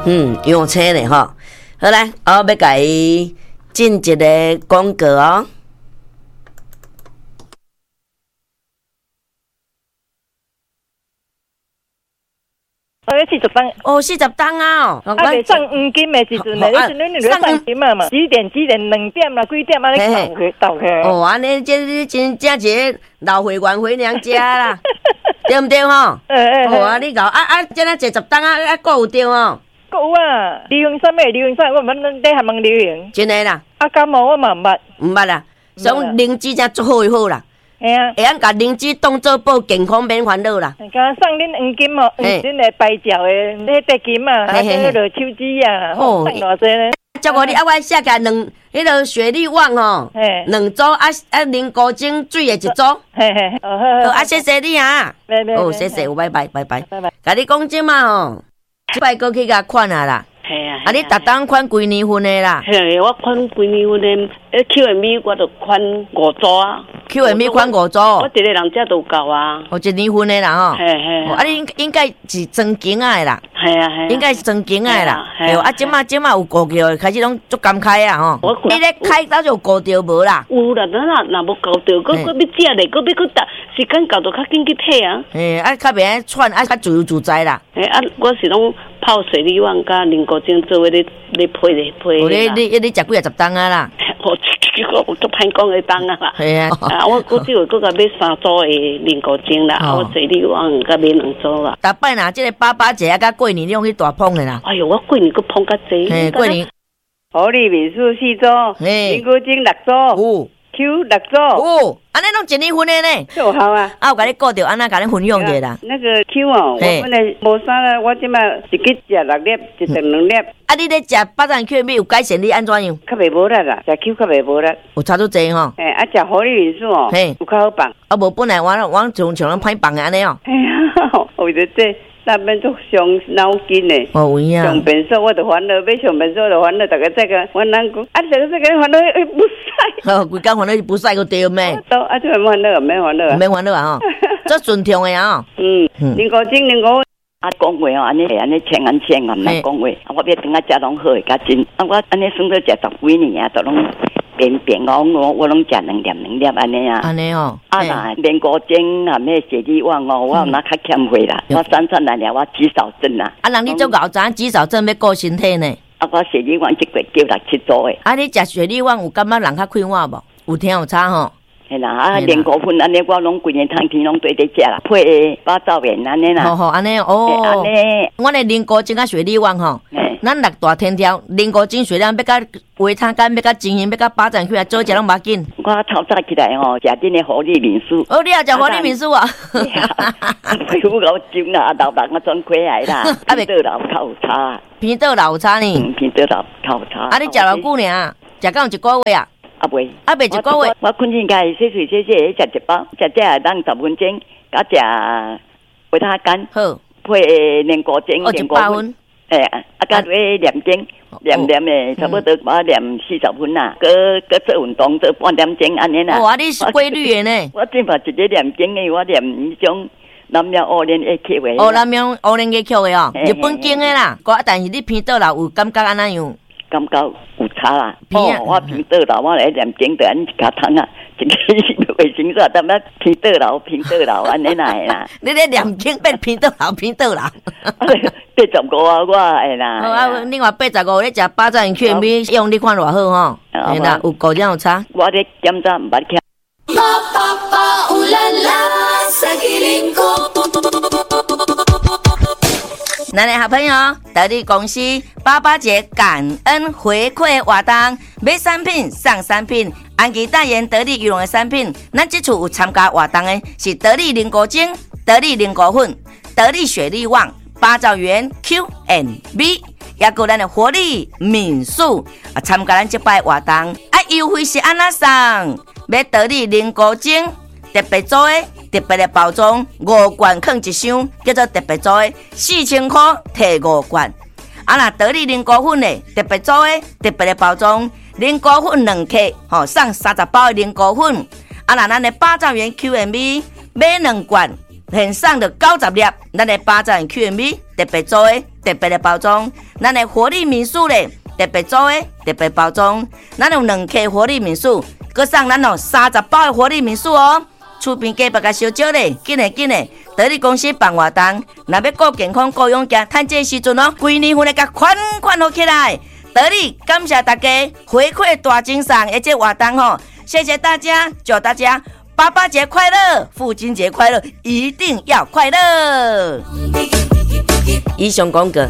用车的吼。好来，我要甲伊进一个广告哦。 40档哦，40档啊！ 啊，未送黄金的时阵，你送金嘛？几点2点啦，几点啊？你倒去。 哦，安尼这真正一个老会员回娘家啦，对不对吼？哦啊，你搞这那10档啊，够有对哦。 够有啊，流行衫咩？流行衫，我们在厦门流行。 真的啦。 啊，感冒我嘛唔捌。 唔捌啦，从灵芝才做好就好啦。 系啊， 会晓甲灵芝当做保健康免烦恼啦。 甲送恁黄金哦，恁的白条的迄块金啊，还有落手指啊，送偌济咧。 结果你我写起来迄个雪莉网吼，2组凝固精水的1组。好，谢谢你啊。哦，谢谢，拜拜。甲你讲即嘛吼，即摆过去甲款啊啦。 系啊， 你逐档款几年份的啦？ 嘿，我款几年份的，QMB 我就款5组啊。 QMB 款5组。 我一个人遮都够啊。 哦，1年份的啦吼。 嘿。 你应该是装景的啦。 系啊。 应该是装景的啦。即马有顾着，开始拢足感慨啊吼。你咧开早就顾着无啦？ 有啦，若无顾着，佫要食咧，佫要时间到就较紧去体啊。 较袂喘，较自由自在啦。 我是拢泡水利网甲凝固精做咧配咧。 你食几10档啊啦？ 我足歹讲的档啊啦。 系啊。 我只有佫甲买3组的凝固精啦，我水利网甲买2组啦。 逐摆若即个88节啊，甲过年你用去大捧的啦。 哎哟，我过年佫捧较济。 过年。 好利民宿4组，凝固精6组。Q 6组哦，安尼拢1年份的呢， 就好啊！ 有甲你顾着，安那甲你分享者啦。 那个 Q 哦，我本来无啥啦，我即马一日食6粒，一顿2粒。 啊，你咧食8张 Q 有改善你安怎样？ 较袂无力啦，食 Q 较袂无力。 有差足济吼。 食好利民宿哦，有较好放。 啊，无本来我像咱歹放的安尼哦。 哎呀，为着这。那边都伤脑筋嘞， 有影。 上便所我就烦恼，要上便所就烦恼，大家再个我难讲，这个烦恼不使。 规工烦恼不使个对咩？ 都这个烦恼免烦恼啊， 免烦恼啊吼，这顺畅的啊。 凝固精凝固。 讲话哦，安尼千安毋来讲话，我要等下食拢好诶，较真。我安尼算做食10几年啊，都拢变我拢食2粒安尼啊。 安尼哦。 若凝固精啊，咩雪莉网哦，我若较欠费啦。我3来了，我肌少症啦。 人你做熬早肌少症要顾身体呢。 我雪莉网一个月叫6、7组诶。 你食雪莉网有感觉人较快活无？有听有差吼？ 系啦，凝固粉安尼我拢规年汤天拢对得食啦，配八枣面安尼啦。 好，安尼哦。安尼，我的凝固精甲雪莉网吼，咱6大天条，凝固精雪莉网要甲维他干，要甲精英，要甲巴掌去来做食拢无要紧。 我透早起来吼，食恁的活力民宿。 哦，你也食活力民宿啊？ 皮肤够精啦，老人我转亏来啦。偏倒老较有差。 偏倒老有差呢？ 偏倒老较有差。 你食偌久呢？食到1个月啊？ 袂 1个月。 我困醒家洗水洗，食1包，食这当10分钟，甲食维他干， 好配凝固精， 凝固粉。 甲念经，念诶，差不多我念40分啦，搁做运动做半点钟安尼啦。 哇，你是规律诶呢？ 我正嘛一日念经诶，我念迄种南庙乌莲会曲诶。 南庙乌莲会曲诶哦，日本经诶啦。但是你偏倒啦，有感觉安怎样？ 感觉有差啦，我偏倒啦，我来念经就安一卡汤啊，一个卫生纸，但那偏倒啦，安尼啦。 你咧念经变偏倒啦 85啊，我会啦。 好啊，另外85咧食巴掌去米用你看偌好吼，嘿啦，有高点有差。 我咧检查毋捌听。 咱的好朋友，得力公司88节感恩回馈活动，买产品送产品，安吉代言得力羽绒的产品。咱这次有参加活动的是得力凝固精、得力凝固粉、得力雪莉网、八枣园 Q&B， 也有咱的活力民宿啊，参加咱这摆活动优惠是安那送？买得力凝固精特别做的。特别的包装5罐放一箱，叫做特别做的，4000块摕5罐。若得力凝固粉的特别做的特别的包装，凝固粉2克，送30包的凝固粉。若咱的八枣园 Q&B 买2罐，现送着90粒，咱的八枣园 Q&B 特别做的特别的包装，咱的活力民宿咧特别做的特别包装，咱有2客活力民宿，佮送咱30包的活力民宿哦。厝边隔壁甲烧酒咧，紧诶！得力公司办活动，若要顾健康、顾勇健，趁这时阵哦，规年份来甲款好起来。得力，感谢大家回馈大精神的这活动吼，谢谢大家，祝大家爸爸节快乐，父亲节快乐，一定要快乐。以上广告。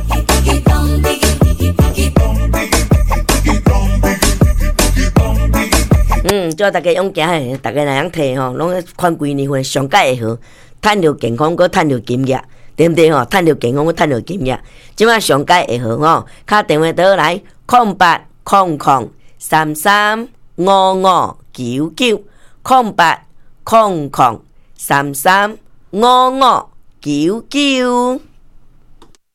叫大家勇行的，大家来样摕吼，拢款规年份上届会好，趁着健康，佮趁着金额，对不对吼？趁着健康，佮趁着金额，即摆上届会好吼，敲电话倒来0800335599，0800335599。